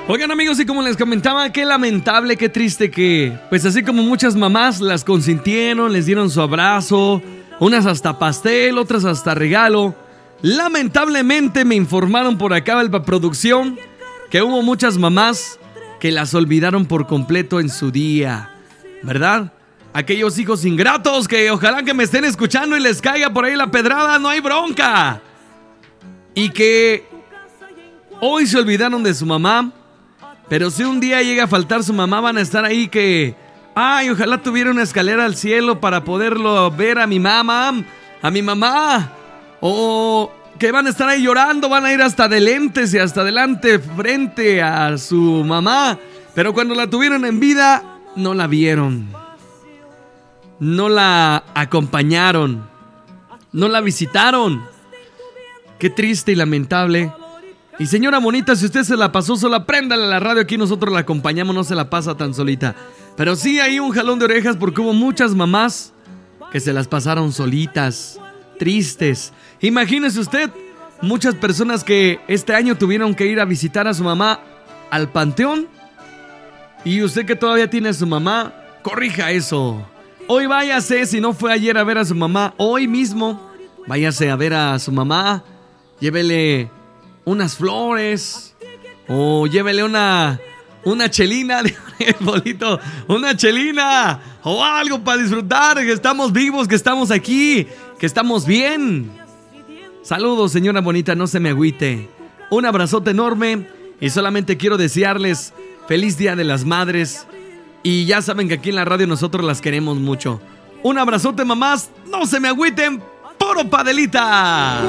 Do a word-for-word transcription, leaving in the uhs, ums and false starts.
Oigan, amigos, y como les comentaba, qué lamentable, qué triste que, pues así como muchas mamás las consintieron, les dieron su abrazo, unas hasta pastel, otras hasta regalo. Lamentablemente me informaron por acá en la producción que hubo muchas mamás que las olvidaron por completo en su día, ¿verdad? Aquellos hijos ingratos que ojalá que me estén escuchando y les caiga por ahí la pedrada, no hay bronca. Y que hoy se olvidaron de su mamá, pero si un día llega a faltar su mamá, van a estar ahí que... Ay, ojalá tuviera una escalera al cielo para poderlo ver a mi mamá, a mi mamá. O que van a estar ahí llorando, van a ir hasta de lentes y hasta adelante frente a su mamá. Pero cuando la tuvieron en vida, no la vieron. No la acompañaron. No la visitaron. Qué triste y lamentable. Y señora bonita, si usted se la pasó sola, préndale a la radio, aquí nosotros la acompañamos, no se la pasa tan solita. Pero sí hay un jalón de orejas porque hubo muchas mamás que se las pasaron solitas, tristes. Imagínese usted, muchas personas que este año tuvieron que ir a visitar a su mamá al panteón. Y usted que todavía tiene a su mamá, corrija eso. Hoy váyase, si no fue ayer a ver a su mamá, hoy mismo váyase a ver a su mamá, llévele unas flores o llévele una una chelina, bolito, una chelina o algo para disfrutar, que estamos vivos, que estamos aquí, que estamos bien. Saludos, señora bonita, no se me agüite. Un abrazote enorme y solamente quiero desearles feliz Día de las Madres. Y ya saben que aquí en la radio nosotros las queremos mucho. Un abrazote, mamás, no se me agüiten, puro Padelita.